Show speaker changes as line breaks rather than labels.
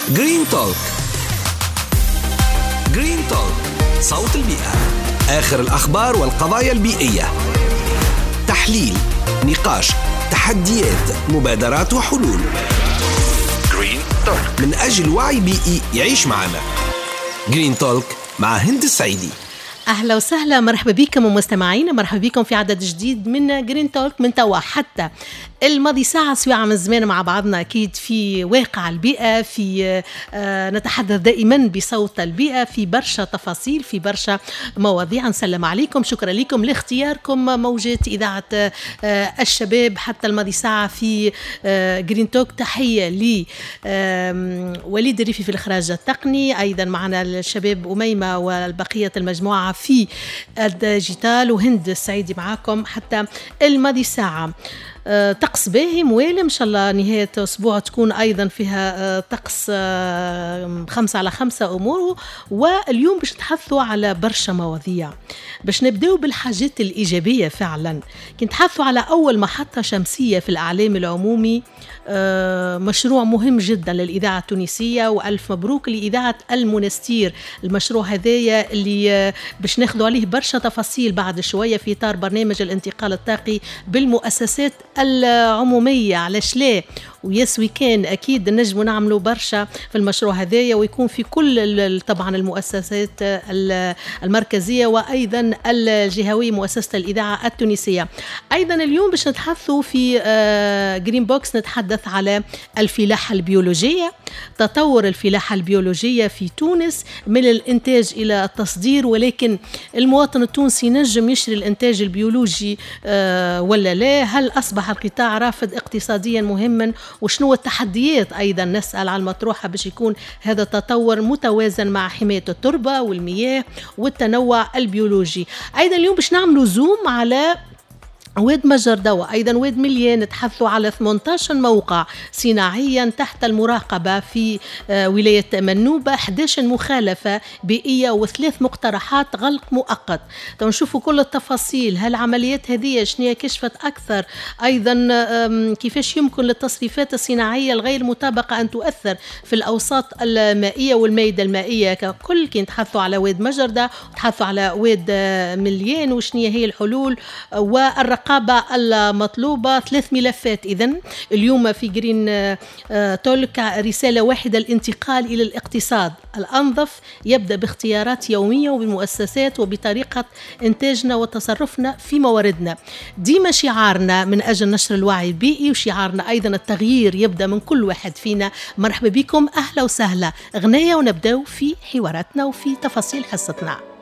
جرين توك. جرين توك، صوت البيئة، آخر الأخبار والقضايا البيئية، تحليل، نقاش، تحديات، مبادرات وحلول. جرين توك، من أجل وعي بيئي يعيش معنا. جرين توك مع هند السعيدي.
أهلا وسهلا، مرحبا بكم ومستمعينا، مرحبا بكم في عدد جديد من جرين توك. من توا حتى الماضي ساعة سواء من زمان مع بعضنا أكيد في واقع البيئة، في نتحدث دائما بصوت البيئة، في برشا تفاصيل، في برشا مواضيع. نسلم عليكم، شكرا لكم لاختياركم موجات إذاعة الشباب حتى الماضي ساعة في جرين توك. تحية لي وليد الريفي في الإخراج التقني، أيضا معنا الشباب أميمة والبقية المجموعة في الديجيتال، وهند السعيدي معاكم حتى الماضي ساعة. طقس باهي موالم إن شاء الله، نهاية أسبوع تكون أيضا فيها طقس 5/5 أمور. واليوم باش نتحدثوا على برشا مواضيع، باش نبدأوا بالحاجات الإيجابية. فعلا كنت نتحدثوا على أول محطة شمسية في الإعلام العمومي، مشروع مهم جدا للإذاعة التونسية، وألف مبروك لإذاعة المنستير. المشروع هذايا اللي باش ناخدوا عليه برشا تفاصيل بعد شوية في إطار برنامج الانتقال الطاقي بالمؤسسات العمومية. علاش لا؟ ويسوي كان أكيد نجموا نعملوا برشا في المشروع هذايا، ويكون في كل طبعا المؤسسات المركزية وأيضا الجهوية، مؤسسة الإذاعة التونسية. أيضا اليوم باش نتحدثوا في جرين بوكس، نتحدث على الفلاحة البيولوجية، تطور الفلاحة البيولوجية في تونس من الإنتاج إلى التصدير، ولكن المواطن التونسي نجم يشتري الإنتاج البيولوجي ولا لا؟ هل أصبح القطاع رافد اقتصاديا مهما؟ وشنو التحديات أيضا نسأل على المطروحة باش يكون هذا التطور متوازن مع حماية التربة والمياه والتنوع البيولوجي. أيضا اليوم باش نعملوا زوم على واد مجردوة، أيضا واد مليان. نتحدثوا على 18 موقع صناعيا تحت المراقبة في ولاية منوبة، 11 مخالفة بيئية و3 مقترحات غلق مؤقت. نشوفوا كل التفاصيل، هالعمليات هذه شنية كشفت أكثر، أيضا كيفاش يمكن للتصريفات الصناعية الغير مطابقة أن تؤثر في الأوساط المائية والميدة المائية ككل. كي نتحدثوا على واد مجردة، نتحدثوا على واد مليان، وشنية هي الحلول والرقابة المطلوبة. 3 ملفات إذن اليوم في جرين تولك. رسالة واحدة: الانتقال إلى الاقتصاد الأنظف يبدأ باختيارات يومية وبمؤسسات وبطريقة إنتاجنا وتصرفنا في مواردنا. ديما شعارنا من أجل نشر الوعي البيئي، وشعارنا أيضا التغيير يبدأ من كل واحد فينا. مرحبا بكم، أهلا وسهلا. غناية ونبدأ في حواراتنا وفي تفاصيل حصتنا.